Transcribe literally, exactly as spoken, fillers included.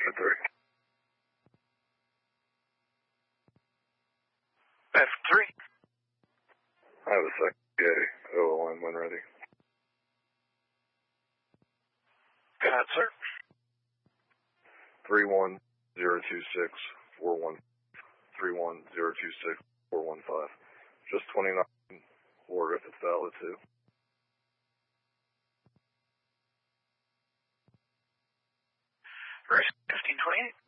for three. F three. I have a second P A O L line when ready. Go ahead, sir. Three one zero two six four one three one zero two six four one five. Just twenty-nine, or if it's valid too. Race fifteen twenty-eight.